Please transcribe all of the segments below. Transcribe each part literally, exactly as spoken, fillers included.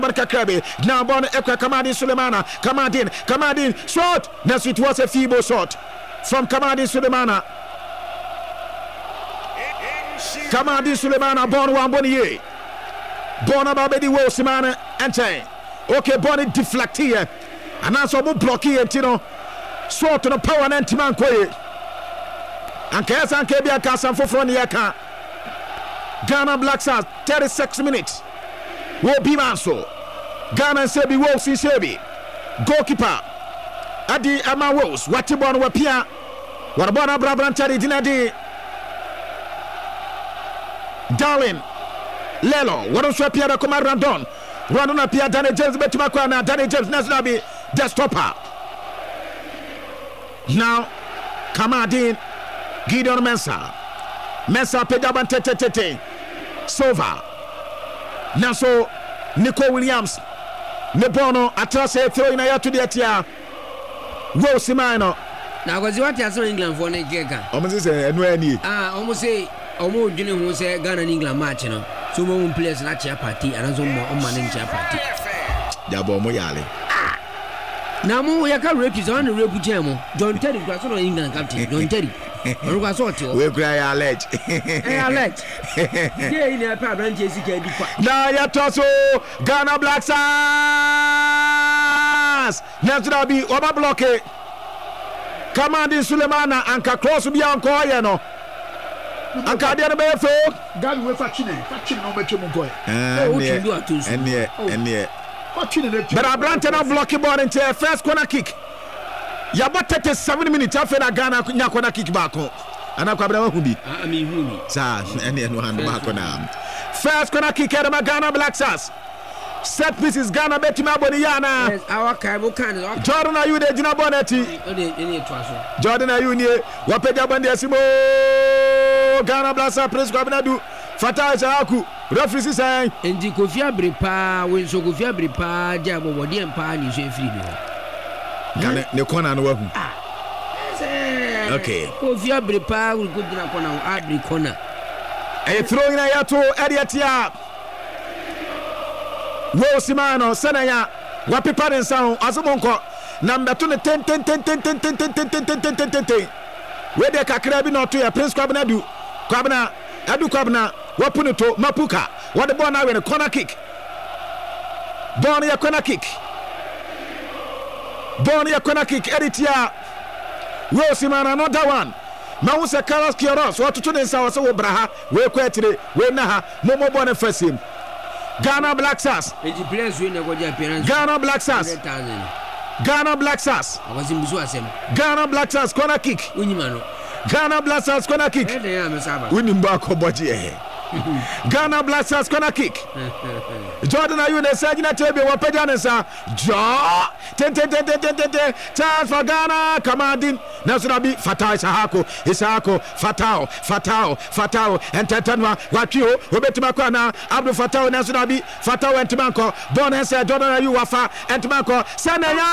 Barka Krabi. Now Bon Ekwa Kamadin Sulemana. Kamadin. Kamadin. Shot. Yes, it was a feeble shot from Kamadin Sulemana. Kamadin Sulemana. Bon Wambonier. Bon Ababedi Wosimana. Ente. Okay, Bonnie deflect here. And also block here. Tino. Short on the power and Timan Koye. And Kasa and Kebia Kasan for Froniaka. Ghana Black Stars, thirty-six minutes. Wo be Manso. Ghana Sebi Wolsi Sebi. Goalkeeper. Adi Ama Wolves. Watibon Wapia. Warbona Brabrantari Dinadi. Darling. Lelo. Waroswapia da Komar Randon. Randon Pia Danny James Betimakwana. Danny James Naslabi. The stopper. Now, Kamadin. Gideon Mensah. Mensah Pejaban Tete Tete. Sova. Naso Nico Williams. Nebono Atrase throwing a to the atia. Wosimano. Now was what you saw England for Nigeria. Almost say any. Ah, almost say almost Junior who say Ghana England match, you know. So one players not your party and some more man in your party. Jabo Moyale. Now more you can rep is on the rep jam. John Terry was on England captain. John Terry. We cry alert. Alert. Yeah, in a problem, Jessica. Now, ya toso Ghana Black Stars. Next be Oba bloke. Kamadi Sulemana Anka cross be on Koyano. Anka dia be fo. Ghana we fachine. Fachine no meche munkoy. And yeah, and yeah. But Abrante na block ball into first corner kick. Yaba thirty-seven minutes after that Ghana nyakona kick back on. Ana kwabra hubi. I mean hubi. Sa ene no hand back on. First corner kick at Ghana Black Stars. Set pieces Ghana betima boniyana. Yes, our Kaibo kan. Jordan are you the Gina Bonnetti? Jordan are you near? Wapeja bandi asimo Ghana Black Stars press kwabna du. Fata Jaku. Referee say Endi Kofi Abrepa, when so Kofi Abrepa jabo wodi empa ni so free no. Gane ne corner no wahu. Okay. Kofi Abrepa will go na corner Abri corner. E throwing na yato Eriatia. Wosimano Senaya wapipa den sound azumonko number two ten ten ten ten ten ten ten ten ten ten ten ten. We de kakra bi no to ya Prince Kwabena du. Kwabena Adu Kwabena wapunu to Mapuka. What the ball now in a corner kick. Ball ya corner kick. Ball ya corner kick Eritia. Wosimano another one. Mawusa Carlos Kioros what to den sound so braha we kwetire we na ha momo bone first him. Ghana Black Stars. Ghana Black Stars. Ghana Black Stars. Ghana Black Stars corner kick. Ghana Black Stars corner kick. Winning back body. Ghana Black Stars corner kick. Jordan are you the Sajina Tebe Wapejanesa? Jaw. Ten ten ten ten ten ten ten. Chance for Ghana. Commanding. Nasurabi Fatao Isahako. Isahako. Fatao. Fatao. Fatao. And Tatanwa. Wakio. Robertimakwana. Abdul Fatao Nasurabi. Fatao and Timanko. Bonesa. Jordan are you Wafa and Timanko. Sanaya.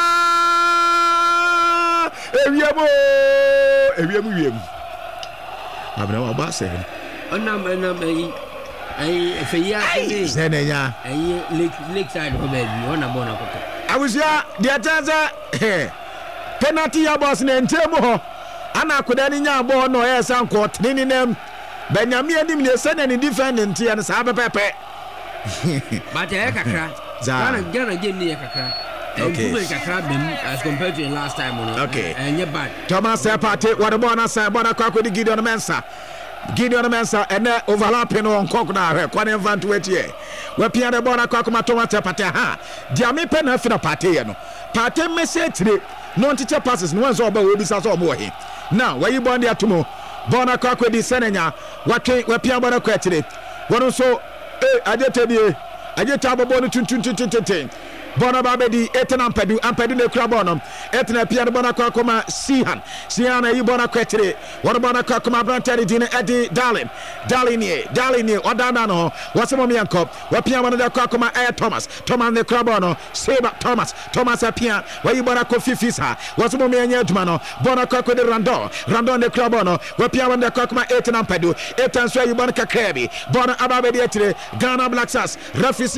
Eviemo. Eviemo. Eviemo. Abna Wabase. Onam onam ai ai feya senenya ai lakeside hobebi ona bona koko awusia dia tanza penalty ya boss na ntemu ho ana akoda ni nya bo no yes anko tini nem Benyami anim ne sene ni defendant ya na sa pepepe but e kakra Ghana Ghana game ni e kakra. Okay. As compared to the last time on. Okay. And you bad. Thomas Partey what the bonus say bona kwa ko di Gideon Mensah. Gideon Mensah and overlapping on Kokuna here. Kwa invent wait here. We pia the bona kwa kuma Thomas Partey ha. Dia me pen na fi na Partey no. Partey message today. No teacher passes no one's oba we bi sa so omo he. Now where you born there tomorrow. Bona kwa ko di senenya. What we pia bona kwa today. Wono so eh ajete bi ajete abobo no tun tun tun tun tun. Bona babedi etena ampedu ampedu ne kura bonum etena pia de bona kwa koma sihan sihan e bona kwetere wona bona kwa koma brantari dine edi darling darling nie darling nie odana no wasemo mi ankop wa pia bona de kwa koma air thomas thomas ne kura bono seba thomas thomas apia wa yi bona ko fifisa wasemo mi anya aduma no bona kwa ko de rando rando ne kura bono wa pia bona de kwa koma etena ampedu etan so yi bona kakrebi bona ababedi etire Ghana Black Stars referee